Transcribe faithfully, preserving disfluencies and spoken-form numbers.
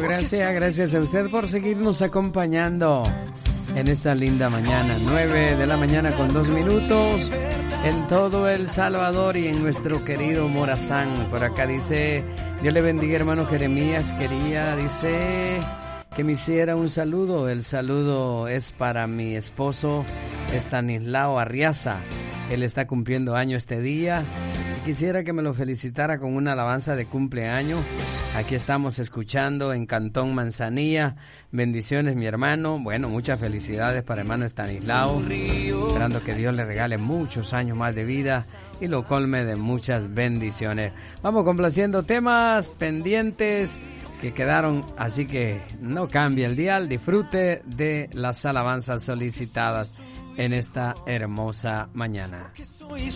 gracias, gracias a usted por seguirnos acompañando en esta linda mañana, nueve de la mañana con dos minutos, en todo El Salvador y en nuestro querido Morazán. Por acá dice, Dios le bendiga, hermano Jeremías, quería, dice, que me hiciera un saludo. El saludo es para mi esposo Estanislao Arriaza. Él está cumpliendo año este día. Quisiera que me lo felicitara con una alabanza de cumpleaños. Aquí estamos escuchando en Cantón Manzanilla. Bendiciones, mi hermano. Bueno, muchas felicidades para hermano Estanislao. Esperando que Dios le regale muchos años más de vida y lo colme de muchas bendiciones. Vamos complaciendo temas pendientes que quedaron, así que no cambie el dial. Disfrute de las alabanzas solicitadas en esta hermosa mañana.